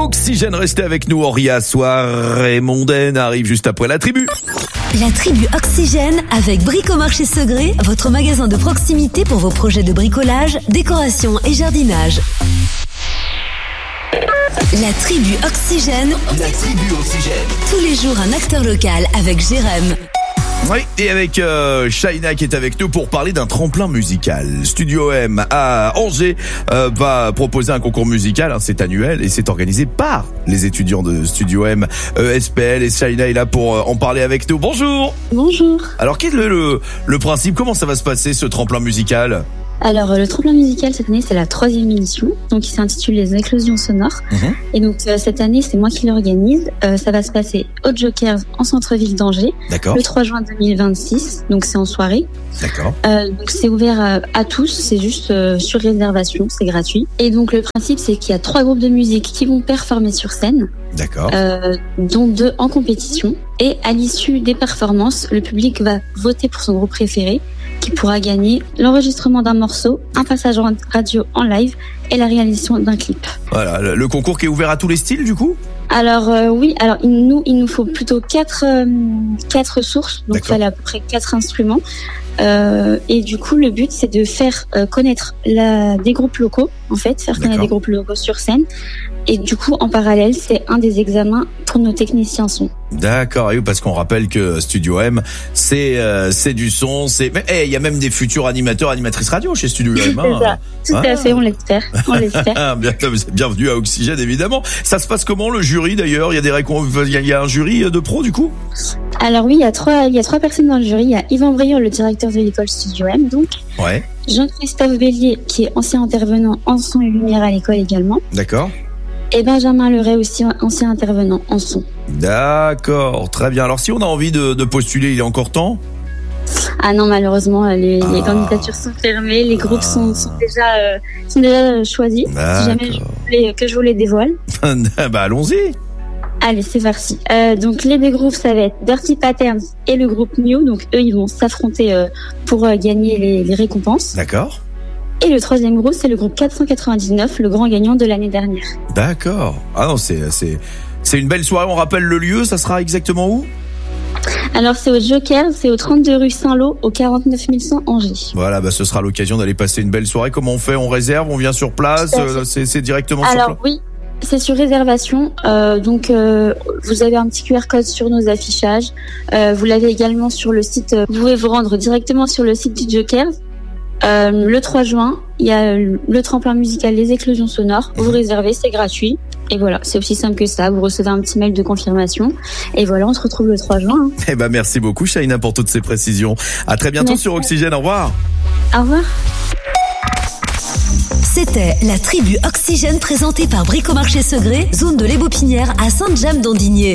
Oxygène, restez avec nous. Auria, soirée mondaine arrive juste après la tribu. La tribu Oxygène avec Bricomarché Segré, votre magasin de proximité pour vos projets de bricolage, décoration et jardinage. La tribu Oxygène. La tribu Oxygène. Tous les jours un acteur local avec Jérém. Oui, et avec Shaina qui est avec nous pour parler d'un tremplin musical. Studio M à Angers va proposer un concours musical, hein, c'est annuel et c'est organisé par les étudiants de Studio M SPL et Shaina est là pour en parler avec nous. Bonjour. Bonjour. Alors quel est le principe, comment ça va se passer ce tremplin musical ? Alors, le tremplin musical cette année, c'est la 3e édition, donc il s'intitule Les Éclosions sonores. Et donc cette année, c'est moi qui l'organise. Ça va se passer au Jokers en centre-ville d'Angers, le 3 juin 2026, donc c'est en soirée. D'accord. Donc c'est ouvert à tous, c'est juste sur réservation, c'est gratuit. Et donc le principe, c'est qu'il y a 3 groupes de musique qui vont performer sur scène. D'accord. Dont 2 en compétition. Et à l'issue des performances, le public va voter pour son groupe préféré, qui pourra gagner l'enregistrement d'un morceau, un passage radio en live et la réalisation d'un clip. Voilà, le concours qui est ouvert à tous les styles du coup ? Alors oui, alors il nous faut plutôt 4 sources, donc il fallait à peu près 4 instruments. Et du coup, le but, c'est de faire connaître des groupes locaux, en fait, faire connaître des groupes locaux sur scène. Et du coup, en parallèle, c'est un des examens pour nos techniciens son. D'accord, et parce qu'on rappelle que Studio M, c'est du son, mais il y a même des futurs animateurs, animatrices radio chez Studio M. C'est ça, tout à fait, on l'espère. Bienvenue à Oxygène, évidemment. Ça se passe comment le jury d'ailleurs ? Il y a un jury de pros du coup ? Alors oui, il y a 3 personnes dans le jury. Il y a Yvan Brieur, le directeur de l'école Studio M, donc. Ouais. Jean-Christophe Bélier, qui est ancien intervenant en son et lumière à l'école également. D'accord. Et Benjamin Leray aussi, ancien intervenant en son. D'accord, très bien. Alors si on a envie de postuler, il est encore temps ? Ah non, malheureusement, les candidatures sont fermées, les groupes sont déjà choisis. D'accord. Si jamais je vous les dévoile. Bah allons-y. Allez, c'est parti. Donc les 2 groupes, ça va être Dirty Patterns et le groupe New. Donc eux, ils vont s'affronter pour gagner les récompenses. D'accord. Et le 3e groupe, c'est le groupe 499, le grand gagnant de l'année dernière. D'accord. Ah non, c'est une belle soirée. On rappelle le lieu, ça sera exactement où ? Alors c'est au Joker, c'est au 32 rue Saint-Lô, au 49 100 Angers. Voilà, ce sera l'occasion d'aller passer une belle soirée. Comment on fait ? On réserve ? On vient sur place ? C'est directement sur place ? Alors oui, c'est sur réservation. Donc vous avez un petit QR code sur nos affichages. Vous l'avez également sur le site. Vous pouvez vous rendre directement sur le site du Joker. Le 3 juin, il y a le tremplin musical Les Éclosions sonores. Vous réservez, c'est gratuit. Et voilà, c'est aussi simple que ça. Vous recevez un petit mail de confirmation. Et voilà, on se retrouve le 3 juin. Merci beaucoup, Shaina, pour toutes ces précisions. À très bientôt sur Oxygène. Au revoir. Au revoir. C'était la tribu Oxygène présentée par Bricomarché Segré, zone de l'Ébopinière à Sainte-Jamme-d'Andigné.